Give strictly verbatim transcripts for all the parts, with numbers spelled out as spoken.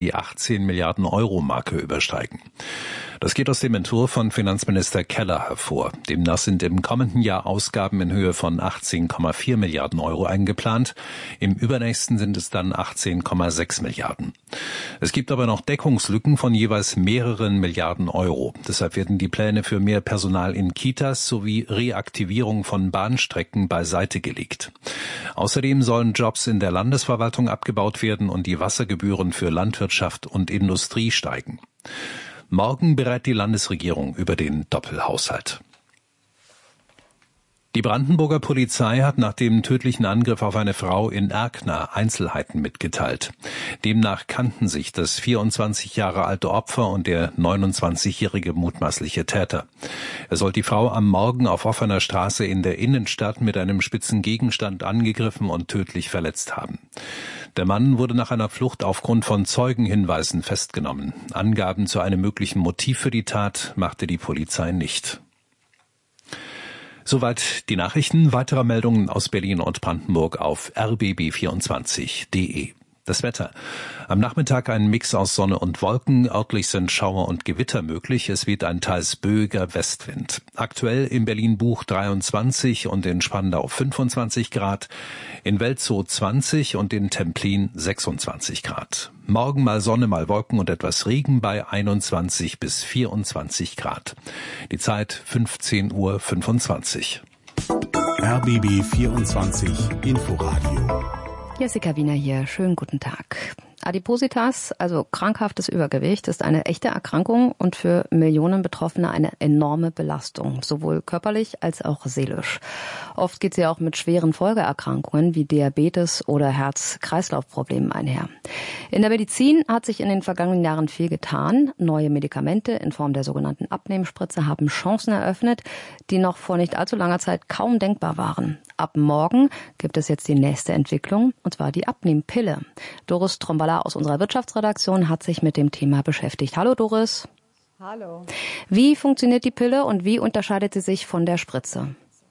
die achtzehn Milliarden Euro Marke übersteigen. Das geht aus dem Entwurf von Finanzminister Keller hervor. Demnach sind im kommenden Jahr Ausgaben in Höhe von achtzehn Komma vier Milliarden Euro eingeplant. Im übernächsten sind es dann achtzehn Komma sechs Milliarden. Es gibt aber noch Deckungslücken von jeweils mehreren Milliarden Euro. Deshalb werden die Pläne für mehr Personal in Kitas sowie Reaktivierung von Bahnstrecken beiseite gelegt. Außerdem sollen Jobs in der Landesverwaltung abgebaut werden und die Wassergebühren für Landwirtschaft und Industrie steigen. Morgen berät die Landesregierung über den Doppelhaushalt. Die Brandenburger Polizei hat nach dem tödlichen Angriff auf eine Frau in Erkner Einzelheiten mitgeteilt. Demnach kannten sich das vierundzwanzig Jahre alte Opfer und der neunundzwanzigjährige mutmaßliche Täter. Er soll die Frau am Morgen auf offener Straße in der Innenstadt mit einem spitzen Gegenstand angegriffen und tödlich verletzt haben. Der Mann wurde nach einer Flucht aufgrund von Zeugenhinweisen festgenommen. Angaben zu einem möglichen Motiv für die Tat machte die Polizei nicht. Soweit die Nachrichten. Weitere Meldungen aus Berlin und Brandenburg auf r b b vierundzwanzig punkt d e. Das Wetter. Am Nachmittag ein Mix aus Sonne und Wolken. Örtlich sind Schauer und Gewitter möglich. Es weht ein teils böiger Westwind. Aktuell in Berlin-Buch dreiundzwanzig und in Spandau fünfundzwanzig Grad. In Welzow zwanzig und in Templin sechsundzwanzig Grad. Morgen mal Sonne, mal Wolken und etwas Regen bei einundzwanzig bis vierundzwanzig Grad. Die Zeit fünfzehn Uhr fünfundzwanzig. R B B vierundzwanzig Inforadio. Jessica Wiener hier. Schönen guten Tag. Adipositas, also krankhaftes Übergewicht, ist eine echte Erkrankung und für Millionen Betroffene eine enorme Belastung, sowohl körperlich als auch seelisch. Oft geht sie auch mit schweren Folgeerkrankungen wie Diabetes oder Herz-Kreislauf-Problemen einher. In der Medizin hat sich in den vergangenen Jahren viel getan. Neue Medikamente in Form der sogenannten Abnehmspritze haben Chancen eröffnet, die noch vor nicht allzu langer Zeit kaum denkbar waren. Ab morgen gibt es jetzt die nächste Entwicklung, und zwar die Abnehmpille. Doris Trombala aus unserer Wirtschaftsredaktion hat sich mit dem Thema beschäftigt. Hallo Doris. Hallo. Wie funktioniert die Pille und wie unterscheidet sie sich von der Spritze?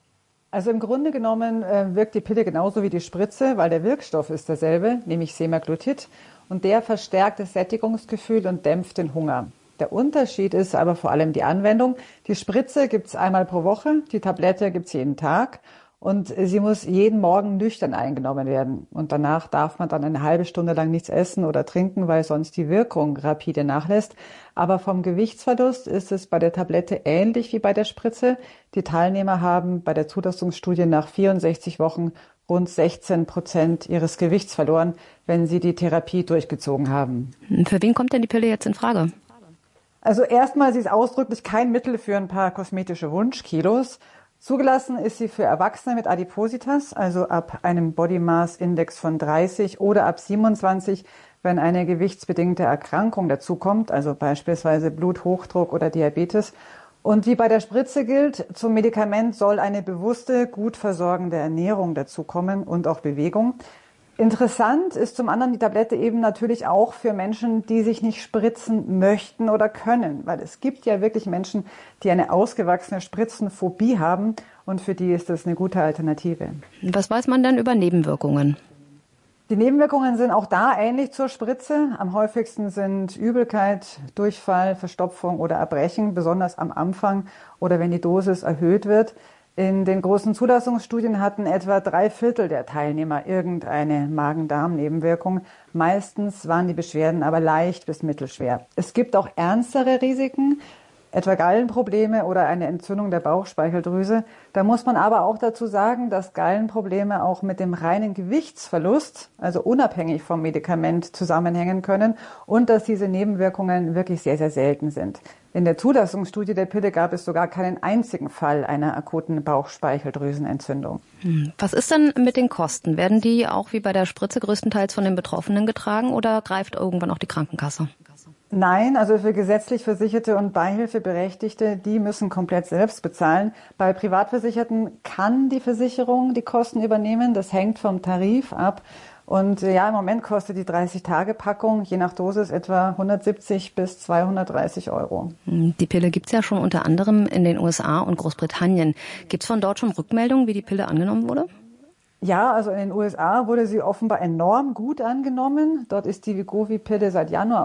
Also im Grunde genommen äh, wirkt die Pille genauso wie die Spritze, weil der Wirkstoff ist derselbe, nämlich Semaglutid, und der verstärkt das Sättigungsgefühl und dämpft den Hunger. Der Unterschied ist aber vor allem die Anwendung. Die Spritze gibt es einmal pro Woche, die Tablette gibt es jeden Tag. Und sie muss jeden Morgen nüchtern eingenommen werden. Und danach darf man dann eine halbe Stunde lang nichts essen oder trinken, weil sonst die Wirkung rapide nachlässt. Aber vom Gewichtsverlust ist es bei der Tablette ähnlich wie bei der Spritze. Die Teilnehmer haben bei der Zulassungsstudie nach vierundsechzig Wochen rund sechzehn Prozent ihres Gewichts verloren, wenn sie die Therapie durchgezogen haben. Für wen kommt denn die Pille jetzt in Frage? Also erstmal, sie ist ausdrücklich kein Mittel für ein paar kosmetische Wunschkilos. Zugelassen ist sie für Erwachsene mit Adipositas, also ab einem Body Mass Index von dreißig oder ab siebenundzwanzig, wenn eine gewichtsbedingte Erkrankung dazukommt, also beispielsweise Bluthochdruck oder Diabetes. Und wie bei der Spritze gilt, zum Medikament soll eine bewusste, gut versorgende Ernährung dazukommen und auch Bewegung. Interessant ist zum anderen die Tablette eben natürlich auch für Menschen, die sich nicht spritzen möchten oder können. Weil es gibt ja wirklich Menschen, die eine ausgewachsene Spritzenphobie haben und für die ist das eine gute Alternative. Was weiß man denn über Nebenwirkungen? Die Nebenwirkungen sind auch da ähnlich zur Spritze. Am häufigsten sind Übelkeit, Durchfall, Verstopfung oder Erbrechen, besonders am Anfang oder wenn die Dosis erhöht wird. In den großen Zulassungsstudien hatten etwa drei Viertel der Teilnehmer irgendeine Magen-Darm-Nebenwirkung. Meistens waren die Beschwerden aber leicht bis mittelschwer. Es gibt auch ernstere Risiken, etwa Gallenprobleme oder eine Entzündung der Bauchspeicheldrüse. Da muss man aber auch dazu sagen, dass Gallenprobleme auch mit dem reinen Gewichtsverlust, also unabhängig vom Medikament, zusammenhängen können und dass diese Nebenwirkungen wirklich sehr, sehr selten sind. In der Zulassungsstudie der Pille gab es sogar keinen einzigen Fall einer akuten Bauchspeicheldrüsenentzündung. Was ist denn mit den Kosten? Werden die auch wie bei der Spritze größtenteils von den Betroffenen getragen oder greift irgendwann auch die Krankenkasse? Nein, also für gesetzlich Versicherte und Beihilfeberechtigte, die müssen komplett selbst bezahlen. Bei Privatversicherten kann die Versicherung die Kosten übernehmen. Das hängt vom Tarif ab. Und ja, im Moment kostet die dreißig-Tage-Packung je nach Dosis etwa hundertsiebzig bis zweihundertdreißig Euro. Die Pille gibt's ja schon unter anderem in den U S A und Großbritannien. Gibt's von dort schon Rückmeldungen, wie die Pille angenommen wurde? Ja, also in den U S A wurde sie offenbar enorm gut angenommen. Dort ist die Wegovy-Pille seit Januar